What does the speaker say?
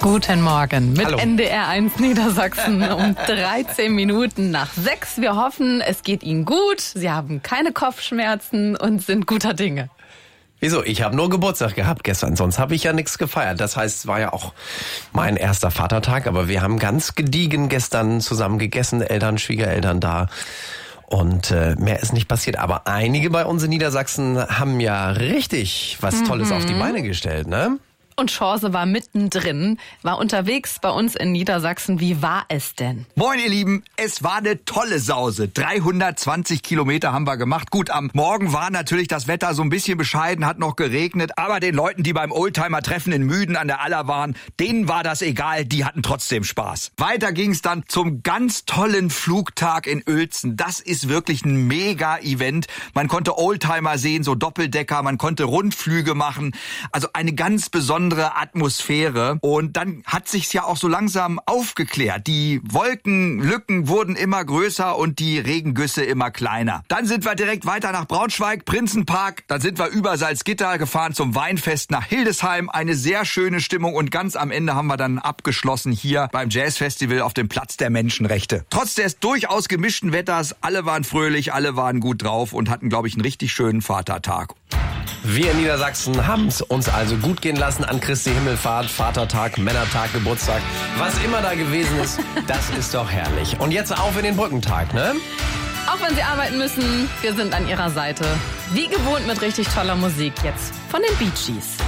Guten Morgen mit Hallo. NDR1 Niedersachsen um 13 Minuten nach 6. Wir hoffen, es geht Ihnen gut, Sie haben keine Kopfschmerzen und sind guter Dinge. Wieso? Ich habe nur Geburtstag gehabt gestern, sonst habe ich ja nichts gefeiert. Das heißt, es war ja auch mein erster Vatertag, aber wir haben ganz gediegen gestern zusammen gegessen, Eltern, Schwiegereltern da. Und mehr ist nicht passiert. Aber einige bei uns in Niedersachsen haben ja richtig was Tolles auf die Beine gestellt, ne? Und Chance war mittendrin, war unterwegs bei uns in Niedersachsen. Wie war es denn? Moin ihr Lieben, es war eine tolle Sause. 320 Kilometer haben wir gemacht. Gut, am Morgen war natürlich das Wetter so ein bisschen bescheiden, hat noch geregnet. Aber den Leuten, die beim Oldtimer-Treffen in Müden an der Aller waren, denen war das egal, die hatten trotzdem Spaß. Weiter ging's dann zum ganz tollen Flugtag in Uelzen. Das ist wirklich ein Mega-Event. Man konnte Oldtimer sehen, so Doppeldecker, man konnte Rundflüge machen. Also eine ganz besondere Atmosphäre. Und dann hat sich's ja auch so langsam aufgeklärt. Die Wolkenlücken wurden immer größer und die Regengüsse immer kleiner. Dann sind wir direkt weiter nach Braunschweig, Prinzenpark. Dann sind wir über Salzgitter gefahren zum Weinfest nach Hildesheim. Eine sehr schöne Stimmung und ganz am Ende haben wir dann abgeschlossen hier beim Jazzfestival auf dem Platz der Menschenrechte. Trotz des durchaus gemischten Wetters, alle waren fröhlich, alle waren gut drauf und hatten, glaube ich, einen richtig schönen Vatertag. Wir in Niedersachsen haben es uns also gut gehen lassen an Christi Himmelfahrt, Vatertag, Männertag, Geburtstag. Was immer da gewesen ist, das ist doch herrlich. Und jetzt auf in den Brückentag, ne? Auch wenn Sie arbeiten müssen, wir sind an Ihrer Seite. Wie gewohnt mit richtig toller Musik jetzt von den Bee Gees.